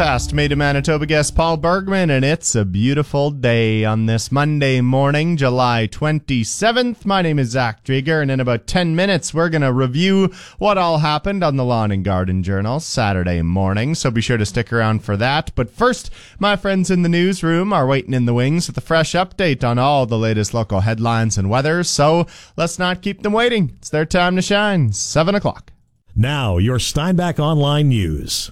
past Made in Manitoba guest Paul Bergman, and it's a beautiful day on this Monday morning, July 27th. My name is Zach Drieger, and in about 10 minutes, we're going to review what all happened on the Lawn and Garden Journal Saturday morning, so be sure to stick around for that. But first, my friends in the newsroom are waiting in the wings with a fresh update on all the latest local headlines and weather, so let's not keep them waiting. It's their time to shine. 7 o'clock. Now, your Steinbach Online News.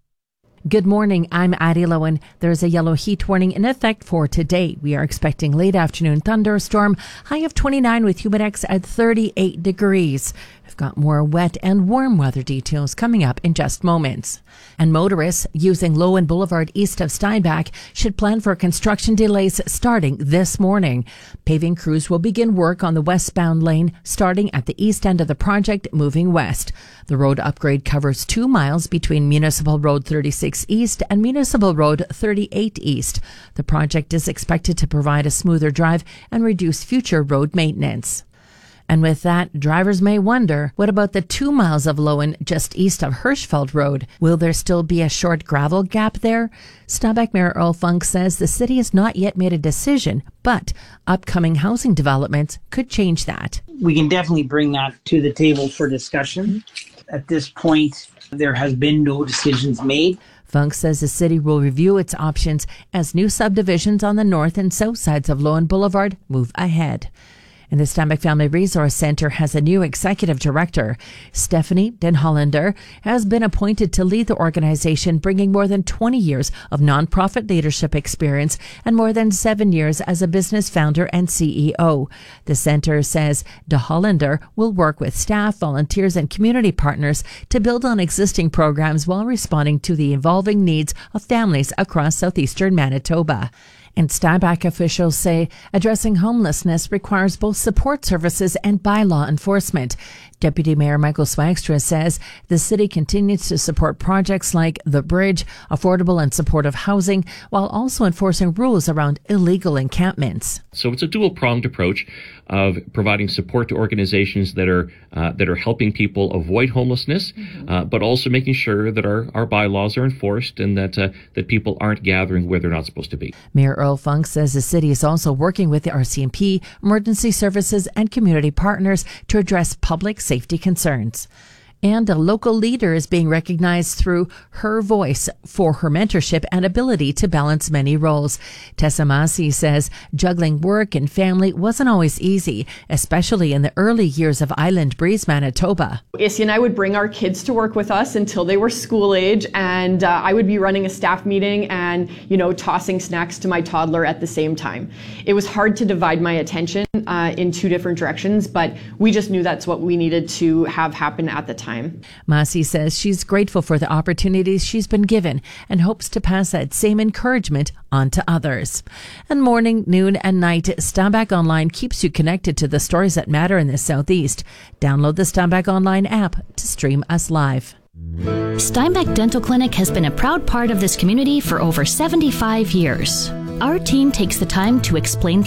Good morning, I'm Addie Lowen. There's a yellow heat warning in effect for today. We are expecting late afternoon thunderstorm, high of 29 with humidex at 38 degrees. I've got more wet and warm weather details coming up in just moments. And motorists using Lowen Boulevard east of Steinbach should plan for construction delays starting this morning. Paving crews will begin work on the westbound lane starting at the east end of the project moving west. The road upgrade covers 2 miles between Municipal Road 36 East and Municipal Road 38 East. The project is expected to provide a smoother drive and reduce future road maintenance. And with that, drivers may wonder, what about the 2 miles of Lowen just east of Hirschfeld Road? Will there still be a short gravel gap there? Steinbach Mayor Earl Funk says the city has not yet made a decision, but upcoming housing developments could change that. We can definitely bring that to the table for discussion. At this point, there has been no decisions made. Funk says the city will review its options as new subdivisions on the north and south sides of Lowen Boulevard move ahead. And the Steinbach Family Resource Center has a new executive director. Stephanie Den Hollander has been appointed to lead the organization, bringing more than 20 years of nonprofit leadership experience and more than 7 years as a business founder and CEO. The center says De Hollander will work with staff, volunteers, and community partners to build on existing programs while responding to the evolving needs of families across southeastern Manitoba. And Steinbach officials say addressing homelessness requires both support services and bylaw enforcement. Deputy Mayor Michael Swagstra says the city continues to support projects like the bridge, affordable and supportive housing, while also enforcing rules around illegal encampments. So it's a dual-pronged approach of providing support to organizations that are helping people avoid homelessness, but also making sure that our bylaws are enforced and that people aren't gathering where they're not supposed to be. Mayor Earl Funk says the city is also working with the RCMP, emergency services, and community partners to address public safety concerns. And a local leader is being recognized through her voice for her mentorship and ability to balance many roles. Tessa Massey says juggling work and family wasn't always easy, especially in the early years of Island Breeze, Manitoba. Issy and I would bring our kids to work with us until they were school age, and I would be running a staff meeting and, tossing snacks to my toddler at the same time. It was hard to divide my attention in two different directions, but we just knew that's what we needed to have happen at the time. Massey says she's grateful for the opportunities she's been given and hopes to pass that same encouragement on to others. And morning, noon, and night, Steinbach Online keeps you connected to the stories that matter in the Southeast. Download the Steinbach Online app to stream us live. Steinbach Dental Clinic has been a proud part of this community for over 75 years. Our team takes the time to explain